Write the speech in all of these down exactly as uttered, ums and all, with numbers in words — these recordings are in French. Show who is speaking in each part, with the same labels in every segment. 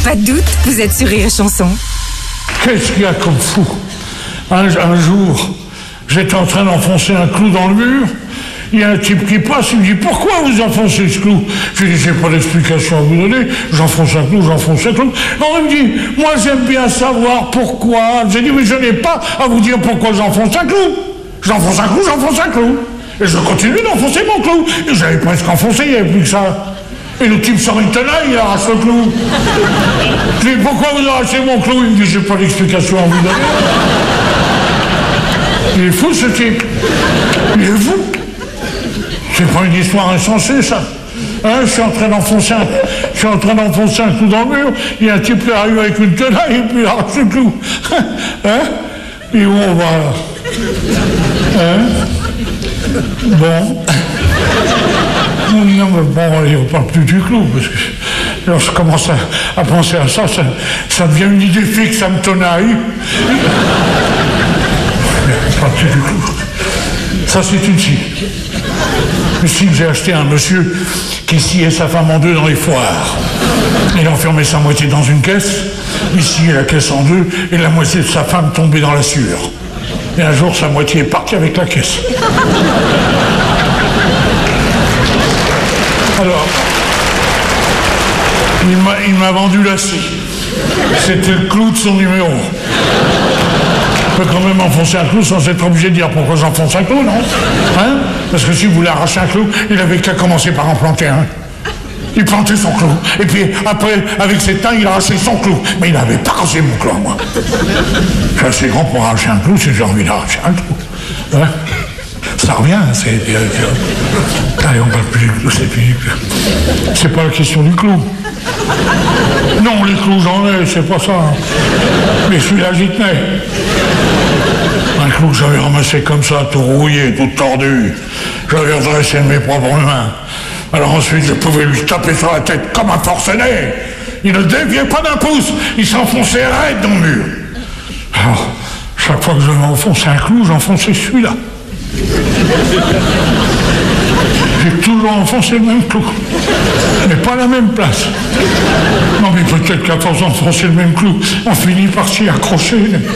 Speaker 1: Pas de doute, vous êtes sur Rire et Chanson.
Speaker 2: Qu'est-ce qu'il y a comme fou? un, un jour, j'étais en train d'enfoncer un clou dans le mur. Il y a un type qui passe, il me dit « Pourquoi vous enfoncez ce clou ?» Je lui dis « J'ai pas d'explication à vous donner. J'enfonce un clou, j'enfonce un clou. » Alors il me dit « Moi j'aime bien savoir pourquoi. » J'ai dit « Mais je n'ai pas à vous dire pourquoi j'enfonce un clou. J'enfonce un clou, j'enfonce un clou. » Et je continue d'enfoncer mon clou. Et j'avais presque enfoncé, il n'y avait plus que ça. Et le type sort une tenaille, il arrache le clou. Je lui dis « Pourquoi vous arrachez mon clou ?» Il me dit « J'ai pas d'explication à vous donner. » Il est fou ce type. Il est fou. C'est pas une histoire insensée, ça. Hein, je suis en train d'enfoncer un, je suis en train d'enfoncer un clou dans le mur. Il y a un type qui arrive avec une tenaille et puis il arrache le clou. Hein? Et où on va là? Hein? Bon. Non, mais bon, allez, on parle plus du clou, parce que alors je commence à, à penser à ça, ça, ça devient une idée fixe, ça me tenaille. Je parle plus du clou. Ça, c'est une scie. Une scie que j'ai acheté à un monsieur qui sciait sa femme en deux dans les foires. Il enfermait sa moitié dans une caisse, il sciait la caisse en deux, et la moitié de sa femme tombait dans la sueur. Et un jour, sa moitié est partie avec la caisse. Alors, il m'a, il m'a vendu la scie. C'était le clou de son numéro. On peut quand même enfoncer un clou sans être obligé de dire pourquoi j'enfonce un clou, non? Hein? Parce que si vous voulez arracher un clou, il avait qu'à commencer par en planter un. Il plantait son clou. Et puis après, avec ses teintes, il arrachait son clou. Mais il n'avait pas arraché mon clou, moi. Je suis assez grand pour arracher un clou si j'ai envie d'arracher un clou. Hein? Ça revient, c'est... Allez, on parle plus du clou, c'est plus... C'est pas la question du clou. Non, les clous, j'en ai, c'est pas ça. Mais celui-là, j'y tenais. Un clou que j'avais ramassé comme ça, tout rouillé, tout tordu. J'avais redressé de mes propres mains. Alors ensuite, je pouvais lui taper sur la tête comme un forcené. Il ne déviait pas d'un pouce, il s'enfonçait raide dans le mur. Alors, chaque fois que je m'enfonçais un clou, j'enfonçais celui-là. J'ai toujours enfoncé le même clou, mais pas à la même place. Non, mais peut-être qu'à force d'enfoncer le même clou, on finit par s'y accrocher.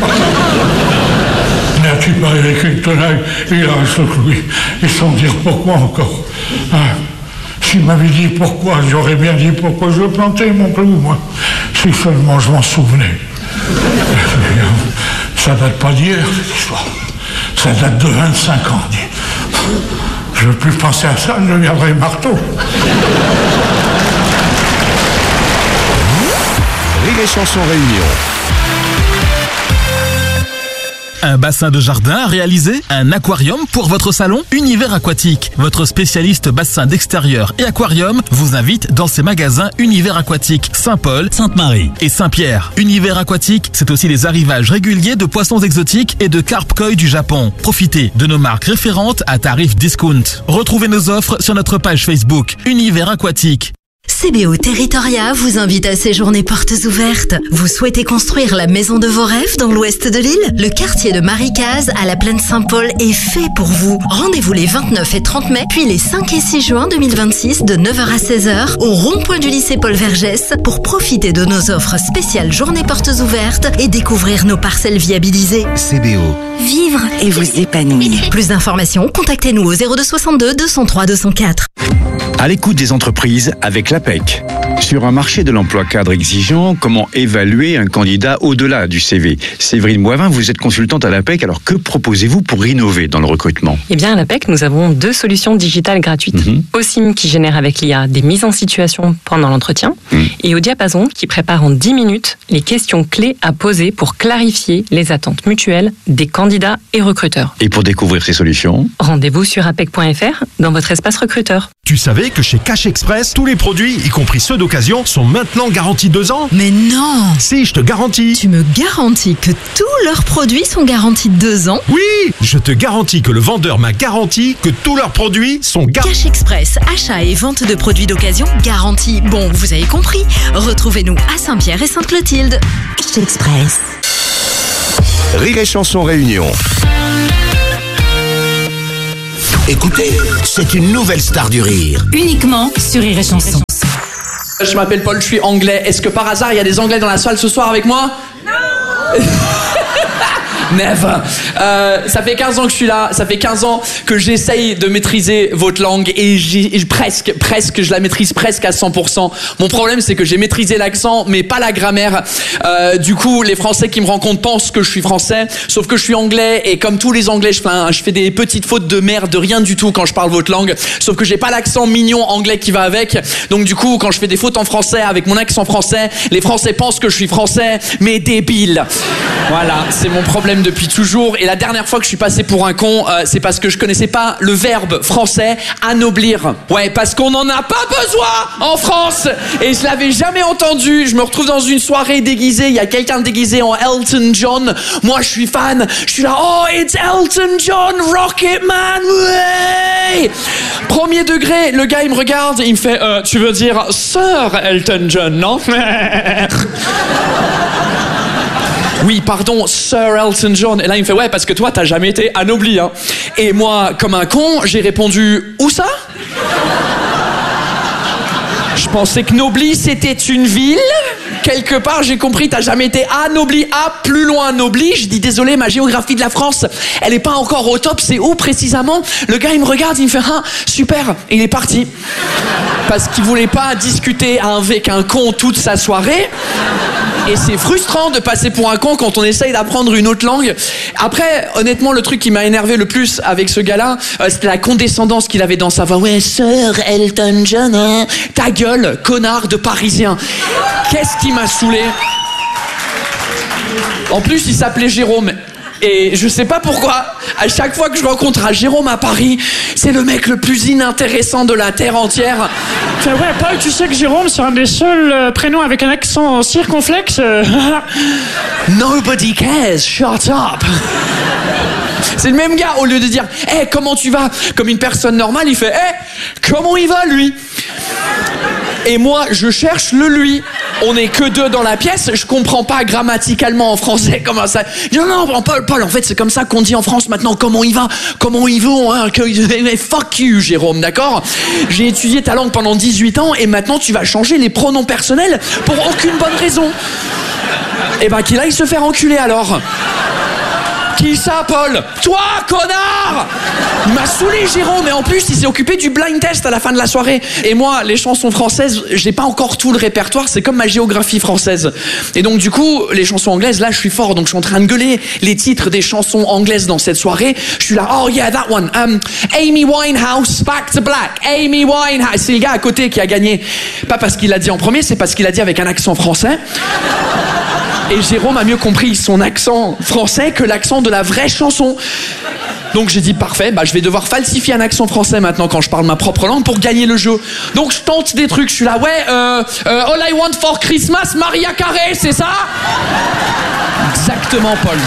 Speaker 2: Mais un type arrive avec une tenaille, il arrache le clou, et sans dire pourquoi encore. Hein? S'il m'avait dit pourquoi, j'aurais bien dit pourquoi je plantais mon clou, moi. Si seulement je m'en souvenais. Ça date pas d'hier, cette histoire. Ça date de vingt-cinq ans. Je ne veux plus penser à ça, je deviendrai marteau.
Speaker 3: Rire et Chanson Réunion.
Speaker 4: Un bassin de jardin à réaliser? Un aquarium pour votre salon? Univers Aquatique, votre spécialiste bassin d'extérieur et aquarium, vous invite dans ses magasins Univers Aquatique Saint-Paul, Sainte-Marie et Saint-Pierre. Univers Aquatique, c'est aussi les arrivages réguliers de poissons exotiques et de carpe koi du Japon. Profitez de nos marques référentes à tarif discount. Retrouvez nos offres sur notre page Facebook Univers Aquatique.
Speaker 5: C B O Territoria vous invite à séjourner portes ouvertes. Vous souhaitez construire la maison de vos rêves dans l'ouest de l'île? Le quartier de Maricaz à la plaine Saint-Paul est fait pour vous. Rendez-vous les vingt-neuf et trente mai, puis les cinq et six juin deux mille vingt-six de neuf heures à seize heures au rond-point du lycée Paul Vergès pour profiter de nos offres spéciales journée portes ouvertes et découvrir nos parcelles viabilisées.
Speaker 3: C B O.
Speaker 5: Vivre et vous épanouir. Plus d'informations, contactez-nous au zéro deux soixante-deux deux cent trois deux cent quatre.
Speaker 6: À l'écoute des entreprises avec l'A P E C. Sur un marché de l'emploi cadre exigeant, comment évaluer un candidat au-delà du C V? Séverine Boivin, vous êtes consultante à l'A P E C, alors que proposez-vous pour innover dans le recrutement?
Speaker 7: Eh bien, à l'A P E C, nous avons deux solutions digitales gratuites. Mm-hmm. OSIM qui génère avec l'I A des mises en situation pendant l'entretien mm. et au Diapason qui prépare en dix minutes les questions clés à poser pour clarifier les attentes mutuelles des candidats et recruteurs.
Speaker 6: Et pour découvrir ces solutions,
Speaker 7: rendez-vous sur apec point f r dans votre espace recruteur.
Speaker 8: Tu savais que chez Cash Express, tous les produits, y compris ceux d'occasion, sont maintenant garantis deux ans?
Speaker 5: Mais non!
Speaker 8: Si, je te garantis!
Speaker 5: Tu me garantis que tous leurs produits sont garantis deux ans?
Speaker 8: Oui! Je te garantis que le vendeur m'a garanti que tous leurs produits sont garantis.
Speaker 5: Cash Express, achat et vente de produits d'occasion garantis. Bon, vous avez compris. Retrouvez-nous à Saint-Pierre et Sainte-Clotilde. Cash Express.
Speaker 3: Rire et Chanson Réunion. Écoutez, c'est une nouvelle star du rire.
Speaker 1: Uniquement sur Rire et Chanson.
Speaker 9: Je m'appelle Paul, je suis anglais. Est-ce que par hasard, il y a des anglais dans la salle ce soir avec moi? Non. Never. Euh, ça fait quinze ans que je suis là, ça fait quinze ans que j'essaye de maîtriser votre langue et j'ai presque, presque, je la maîtrise presque à cent pour cent. Mon problème, c'est que j'ai maîtrisé l'accent, mais pas la grammaire. Euh, du coup, les Français qui me rencontrent pensent que je suis français, sauf que je suis anglais et comme tous les anglais, je fais, un, je fais des petites fautes de merde, de rien du tout quand je parle votre langue, sauf que j'ai pas l'accent mignon anglais qui va avec. Donc du coup, quand je fais des fautes en français avec mon accent français, les Français pensent que je suis français, mais débile. Voilà, c'est mon problème depuis toujours. Et la dernière fois que je suis passé pour un con, euh, c'est parce que je connaissais pas le verbe français anoblir. Ouais, parce qu'on en a pas besoin en France. Et je l'avais jamais entendu. Je me retrouve dans une soirée déguisée. Il y a quelqu'un déguisé en Elton John. Moi, je suis fan. Je suis là. Oh, it's Elton John, Rocketman. Ouais. Premier degré. Le gars, il me regarde. Il me fait. Euh, tu veux dire Sir Elton John, non? Oui, pardon, Sir Elton John. Et là, il me fait, ouais, parce que toi, t'as jamais été anobli, hein. Et moi, comme un con, j'ai répondu, où ça? Je pensais que Nobly, c'était une ville. Quelque part, j'ai compris, t'as jamais été anobli. Ah, plus loin, Nobly. Je dis, désolé, ma géographie de la France, elle est pas encore au top. C'est où, précisément? Le gars, il me regarde, il me fait, ah, super. Et il est parti. Parce qu'il voulait pas discuter avec un con toute sa soirée. Et c'est frustrant de passer pour un con quand on essaye d'apprendre une autre langue. Après, honnêtement, le truc qui m'a énervé le plus avec ce gars-là, euh, c'était la condescendance qu'il avait dans sa voix. Ouais, Sir Elton John, hein. Ta gueule, connard de Parisien. Qu'est-ce qui m'a saoulé? En plus, il s'appelait Jérôme. Et je sais pas pourquoi, à chaque fois que je rencontre un Jérôme à Paris, c'est le mec le plus inintéressant de la terre entière.
Speaker 10: Fait, ouais, Paul, tu sais que Jérôme, c'est un des seuls euh, prénoms avec un accent circonflexe.
Speaker 9: Nobody cares, shut up. C'est le même gars, au lieu de dire « Hey, comment tu vas ?» Comme une personne normale, il fait « Hey, comment il va, lui ?» Et moi, je cherche le lui. On n'est que deux dans la pièce, je comprends pas grammaticalement en français comment ça... Non, non, Paul, Paul, en fait, c'est comme ça qu'on dit en France maintenant, comment il va, comment il va, hein, que... Fuck you, Jérôme, d'accord? J'ai étudié ta langue pendant dix-huit ans et maintenant tu vas changer les pronoms personnels pour aucune bonne raison. Et ben qu'il aille se faire enculer alors. Qui ça, Paul? Toi, connard! Il m'a saoulé, Jérôme, et en plus, il s'est occupé du blind test à la fin de la soirée. Et moi, les chansons françaises, j'ai pas encore tout le répertoire, c'est comme ma géographie française. Et donc, du coup, les chansons anglaises, là, je suis fort, donc je suis en train de gueuler les titres des chansons anglaises dans cette soirée. Je suis là, oh yeah, that one. Um, Amy Winehouse, Back to Black. Amy Winehouse. C'est le gars à côté qui a gagné. Pas parce qu'il l'a dit en premier, c'est parce qu'il a dit avec un accent français. Et Jérôme a mieux compris son accent français que l'accent de la vraie chanson. Donc j'ai dit parfait, bah je vais devoir falsifier un accent français maintenant quand je parle ma propre langue pour gagner le jeu. Donc je tente des trucs, je suis là, ouais, euh, euh, All I Want for Christmas, Maria Carey, c'est ça? Exactement, Paul.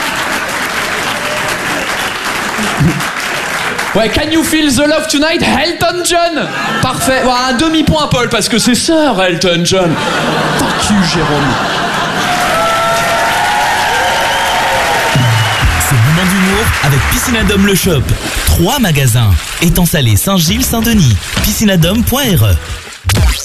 Speaker 9: Ouais, Can You Feel the Love Tonight, Elton John. Parfait, ouais, un demi-point, Paul, parce que c'est Sir Elton John. Fuck you, Jérôme.
Speaker 11: D'humour avec Piscinadome Le Shop. Trois magasins. Étang Salé, Saint-Gilles, Saint-Denis. piscinadome point r e